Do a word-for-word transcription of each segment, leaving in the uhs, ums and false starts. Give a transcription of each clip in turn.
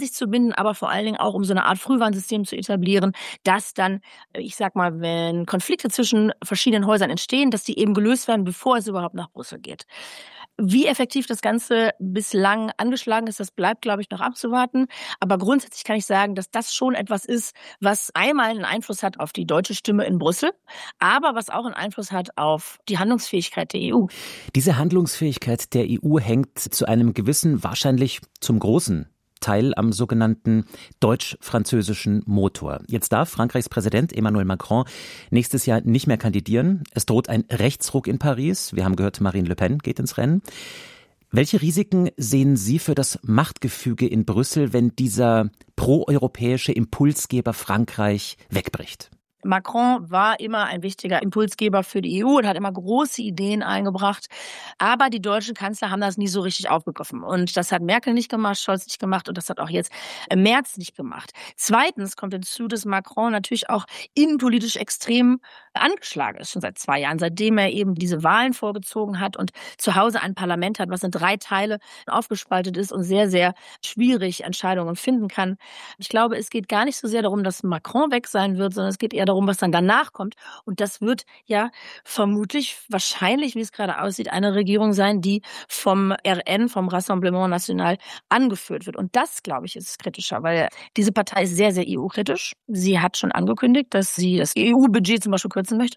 sich zu binden, aber vor allen Dingen auch, um so eine Art Frühwarnsystem zu etablieren, dass dann, ich sag mal, wenn Konflikte zwischen verschiedenen Häusern entstehen, dass die eben gelöst werden, bevor es überhaupt nach Brüssel geht. Wie effektiv das Ganze bislang angeschlagen ist, das bleibt, glaube ich, noch abzuwarten. Aber grundsätzlich kann ich sagen, dass das schon etwas ist, was einmal einen Einfluss hat auf die deutsche Stimme in Brüssel, aber was auch einen Einfluss hat auf die Handlungsfähigkeit der E U. Diese Handlungsfähigkeit der E U hängt zu einem gewissen, wahrscheinlich zum großen Teil am sogenannten deutsch-französischen Motor. Jetzt darf Frankreichs Präsident Emmanuel Macron nächstes Jahr nicht mehr kandidieren. Es droht ein Rechtsruck in Paris. Wir haben gehört, Marine Le Pen geht ins Rennen. Welche Risiken sehen Sie für das Machtgefüge in Brüssel, wenn dieser proeuropäische Impulsgeber Frankreich wegbricht? Macron war immer ein wichtiger Impulsgeber für die E U und hat immer große Ideen eingebracht. Aber die deutschen Kanzler haben das nie so richtig aufgegriffen. Und das hat Merkel nicht gemacht, Scholz nicht gemacht und das hat auch jetzt Merz nicht gemacht. Zweitens kommt hinzu, dass Macron natürlich auch innenpolitisch extrem angeschlagen ist, schon seit zwei Jahren, seitdem er eben diese Wahlen vorgezogen hat und zu Hause ein Parlament hat, was in drei Teile aufgespaltet ist und sehr, sehr schwierig Entscheidungen finden kann. Ich glaube, es geht gar nicht so sehr darum, dass Macron weg sein wird, sondern es geht eher darum, was dann danach kommt. Und das wird ja vermutlich, wahrscheinlich, wie es gerade aussieht, eine Regierung sein, die vom R N, vom Rassemblement National, angeführt wird. Und das, glaube ich, ist kritischer, weil diese Partei ist sehr, sehr E U-kritisch. Sie hat schon angekündigt, dass sie das E U-Budget zum Beispiel kürzen möchte.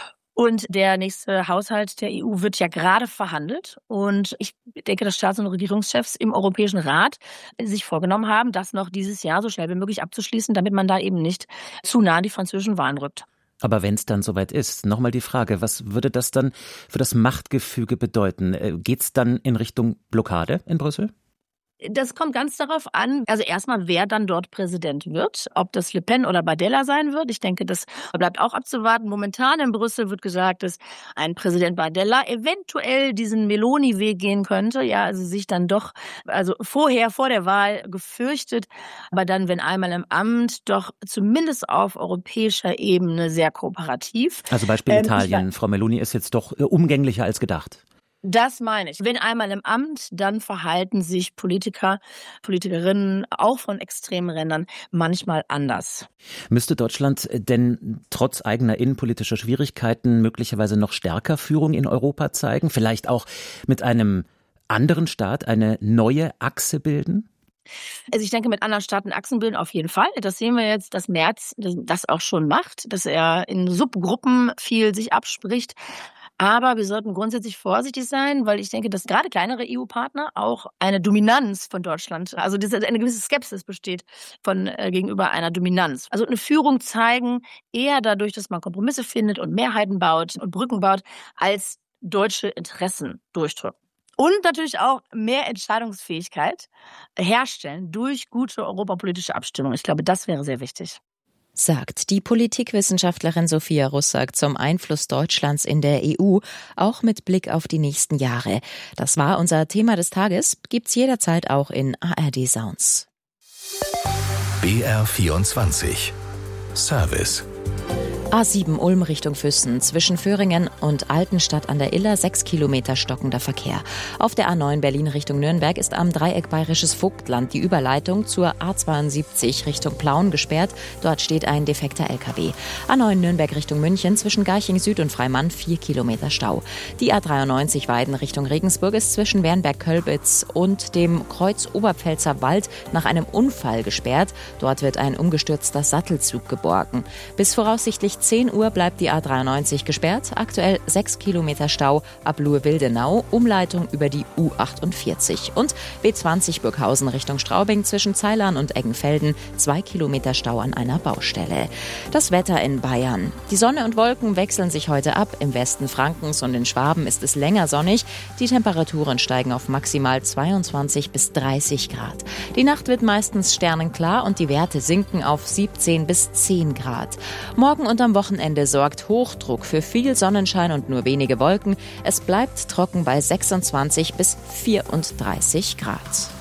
Und der nächste Haushalt der E U wird ja gerade verhandelt. Und ich denke, dass Staats- und Regierungschefs im Europäischen Rat sich vorgenommen haben, das noch dieses Jahr so schnell wie möglich abzuschließen, damit man da eben nicht zu nah an die französischen Wahlen rückt. Aber wenn es dann soweit ist, nochmal die Frage, was würde das dann für das Machtgefüge bedeuten? Geht es dann in Richtung Blockade in Brüssel? Das kommt ganz darauf an, also erstmal, wer dann dort Präsident wird, ob das Le Pen oder Bardella sein wird. Ich denke, das bleibt auch abzuwarten. Momentan in Brüssel wird gesagt, dass ein Präsident Bardella eventuell diesen Meloni-Weg gehen könnte, ja, also sich dann doch, also vorher, vor der Wahl gefürchtet, aber dann, wenn einmal im Amt, doch zumindest auf europäischer Ebene sehr kooperativ. Also Beispiel ähm, Italien. Frau Meloni ist jetzt doch umgänglicher als gedacht. Das meine ich. Wenn einmal im Amt, dann verhalten sich Politiker, Politikerinnen auch von extremen Rändern manchmal anders. Müsste Deutschland denn trotz eigener innenpolitischer Schwierigkeiten möglicherweise noch stärker Führung in Europa zeigen? Vielleicht auch mit einem anderen Staat eine neue Achse bilden? Also ich denke, mit anderen Staaten Achsen bilden auf jeden Fall. Das sehen wir jetzt, dass Merz das auch schon macht, dass er in Subgruppen viel sich abspricht. Aber wir sollten grundsätzlich vorsichtig sein, weil ich denke, dass gerade kleinere E U-Partner auch eine Dominanz von Deutschland, also eine gewisse Skepsis besteht von äh, gegenüber einer Dominanz. Also eine Führung zeigen eher dadurch, dass man Kompromisse findet und Mehrheiten baut und Brücken baut, als deutsche Interessen durchdrücken. Und natürlich auch mehr Entscheidungsfähigkeit herstellen durch gute europapolitische Abstimmung. Ich glaube, das wäre sehr wichtig. Sagt die Politikwissenschaftlerin Sophia Russak zum Einfluss Deutschlands in der E U, auch mit Blick auf die nächsten Jahre. Das war unser Thema des Tages, gibt's jederzeit auch in A R D Sounds. B R vierundzwanzig Service. A sieben Ulm Richtung Füssen, zwischen Föhringen und Altenstadt an der Iller sechs Kilometer stockender Verkehr. Auf der A neun Berlin Richtung Nürnberg ist am Dreieck Bayerisches Vogtland die Überleitung zur A zweiundsiebzig Richtung Plauen gesperrt. Dort steht ein defekter L K W. A neun Nürnberg Richtung München, zwischen Garching Süd und Freimann vier Kilometer Stau. Die A dreiundneunzig Weiden Richtung Regensburg ist zwischen Wernberg-Kölbitz und dem Kreuz Oberpfälzer Wald nach einem Unfall gesperrt. Dort wird ein umgestürzter Sattelzug geborgen. Bis voraussichtlich zehn Uhr bleibt die A dreiundneunzig gesperrt, aktuell sechs Kilometer Stau ab Luhe-Wildenau, Umleitung über die U achtundvierzig. Und B zwanzig Burghausen Richtung Straubing zwischen Zeilern und Eggenfelden, zwei Kilometer Stau an einer Baustelle. Das Wetter in Bayern. Die Sonne und Wolken wechseln sich heute ab. Im Westen Frankens und in Schwaben ist es länger sonnig. Die Temperaturen steigen auf maximal zweiundzwanzig bis dreißig Grad. Die Nacht wird meistens sternenklar und die Werte sinken auf siebzehn bis zehn Grad. Morgen und am Wochenende sorgt Hochdruck für viel Sonnenschein und nur wenige Wolken. Es bleibt trocken bei sechsundzwanzig bis vierunddreißig Grad.